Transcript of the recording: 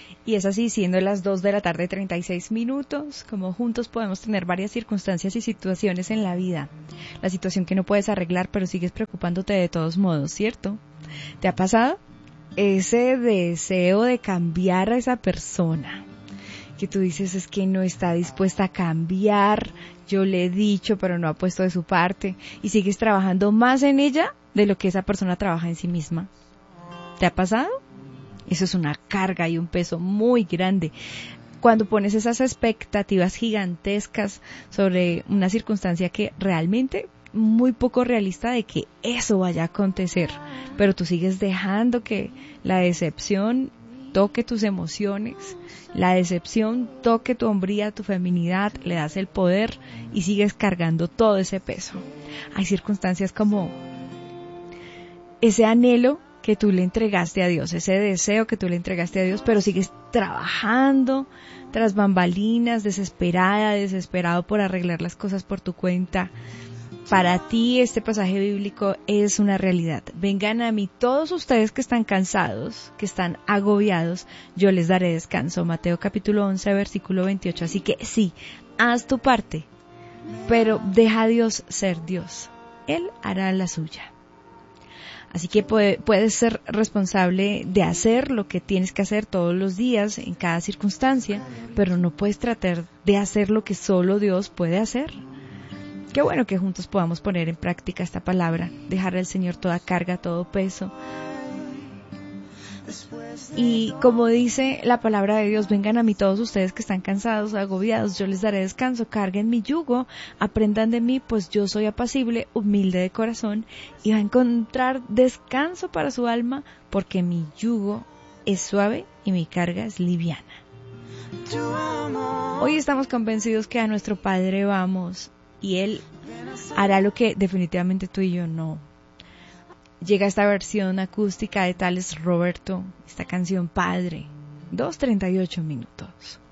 Y es así, siendo las 2 de la tarde 36 minutos, como juntos podemos tener varias circunstancias y situaciones en la vida. La situación que no puedes arreglar, pero sigues preocupándote de todos modos, ¿cierto? ¿Te ha pasado? Ese deseo de cambiar a esa persona, que tú dices es que no está dispuesta a cambiar, yo le he dicho, pero no ha puesto de su parte, y sigues trabajando más en ella de lo que esa persona trabaja en sí misma. ¿Te ha pasado? Eso es una carga y un peso muy grande. Cuando pones esas expectativas gigantescas sobre una circunstancia que realmente muy poco realista de que eso vaya a acontecer, pero tú sigues dejando que la decepción toque tus emociones, la decepción toque tu hombría, tu feminidad, le das el poder y sigues cargando todo ese peso. Hay circunstancias como ese anhelo que tú le entregaste a Dios, ese deseo que tú le entregaste a Dios, pero sigues trabajando tras bambalinas, desesperado por arreglar las cosas por tu cuenta. Para ti este pasaje bíblico es una realidad. Vengan a mí todos ustedes que están cansados, que están agobiados, yo les daré descanso. Mateo capítulo 11, versículo 28. Así que sí, haz tu parte, pero deja a Dios ser Dios. Él hará la suya. Así que puedes ser responsable de hacer lo que tienes que hacer todos los días, en cada circunstancia, pero no puedes tratar de hacer lo que solo Dios puede hacer. Qué bueno que juntos podamos poner en práctica esta palabra, dejar al Señor toda carga, todo peso. Y como dice la palabra de Dios, vengan a mí todos ustedes que están cansados, agobiados, yo les daré descanso, carguen mi yugo, aprendan de mí, pues yo soy apacible, humilde de corazón, y va a encontrar descanso para su alma, porque mi yugo es suave y mi carga es liviana. Hoy estamos convencidos que a nuestro Padre vamos, y Él hará lo que definitivamente tú y yo no. Llega esta versión acústica de Tales Roberto, esta canción Padre, 2:38 minutos.